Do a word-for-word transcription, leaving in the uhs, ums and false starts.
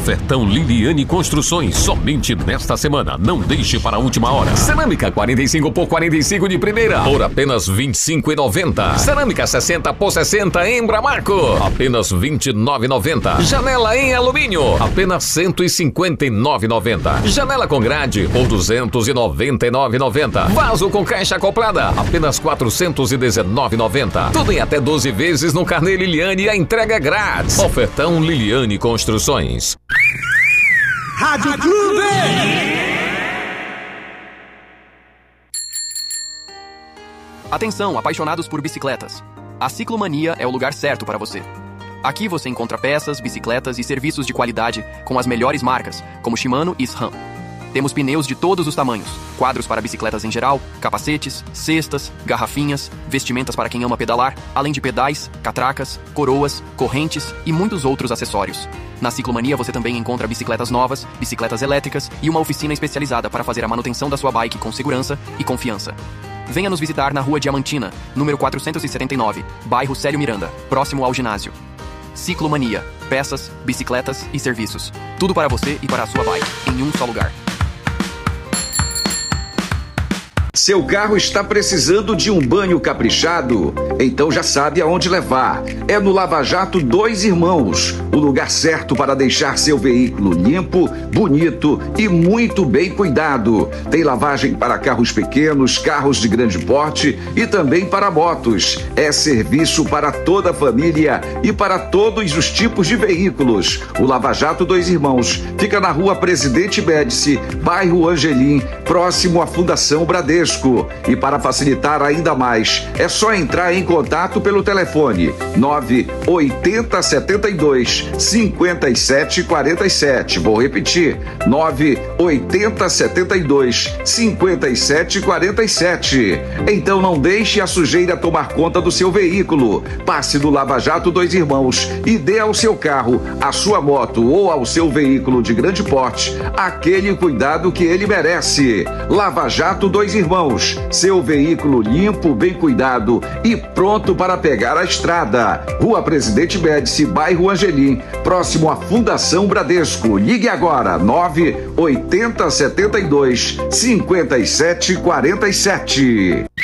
Ofertão Liliane Construções, somente nesta semana. Não deixe para a última hora. Cerâmica quarenta e cinco por quarenta e cinco de primeira, por apenas vinte e cinco reais e noventa centavos. Cerâmica sessenta por sessenta em Bramaco, apenas vinte e nove reais e noventa centavos. Janela em alumínio, apenas cento e cinquenta e nove reais e noventa centavos. Janela com grade, por duzentos e noventa e nove reais e noventa centavos. Vaso com caixa acoplada, apenas quatrocentos e dezenove reais e noventa centavos. Tudo em até doze vezes no carnê Liliane e a entrega grátis. Ofertão Liliane Construções. Rádio Clube! Atenção, apaixonados por bicicletas. A Ciclomania é o lugar certo para você. Aqui você encontra peças, bicicletas e serviços de qualidade com as melhores marcas, como Shimano e S R A M. Temos pneus de todos os tamanhos, quadros para bicicletas em geral, capacetes, cestas, garrafinhas, vestimentas para quem ama pedalar, além de pedais, catracas, coroas, correntes e muitos outros acessórios. Na Ciclomania você também encontra bicicletas novas, bicicletas elétricas e uma oficina especializada para fazer a manutenção da sua bike com segurança e confiança. Venha nos visitar na Rua Diamantina, número quatrocentos e setenta e nove, bairro Célio Miranda, próximo ao ginásio. Ciclomania, peças, bicicletas e serviços. Tudo para você e para a sua bike, em um só lugar. Seu carro está precisando de um banho caprichado? Então já sabe aonde levar. É no Lava Jato Dois Irmãos, o lugar certo para deixar seu veículo limpo, bonito e muito bem cuidado. Tem lavagem para carros pequenos, carros de grande porte e também para motos. É serviço para toda a família e para todos os tipos de veículos. O Lava Jato Dois Irmãos fica na Rua Presidente Médici, bairro Angelim, próximo à Fundação Bradesco. E para facilitar ainda mais, é só entrar em contato pelo telefone nove oito zero sete dois, cinco sete quatro sete. Vou repetir, nove oito zero sete dois, cinco sete quatro sete. Então não deixe a sujeira tomar conta do seu veículo. Passe no Lava Jato Dois Irmãos e dê ao seu carro, à sua moto ou ao seu veículo de grande porte aquele cuidado que ele merece. Lava Jato Dois Irmãos, seu veículo limpo, bem cuidado e pronto para pegar a estrada. Rua Presidente Médici, bairro Angelim, próximo à Fundação Bradesco. Ligue agora, nove oito zero sete dois, cinco sete quatro sete.